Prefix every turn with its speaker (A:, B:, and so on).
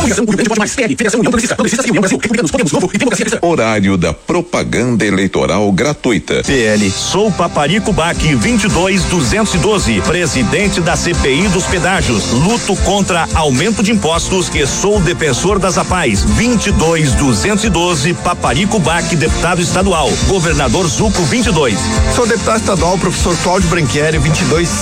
A: Horário da propaganda eleitoral gratuita.
B: PL Sou Paparico Bac 22.212, presidente da CPI dos pedágios. Luto contra aumento de impostos e sou defensor das APAES 22.212, Paparico Bac, deputado estadual. Governador Zuco 22.
C: Sou deputado estadual, professor Cláudio Branchieri 22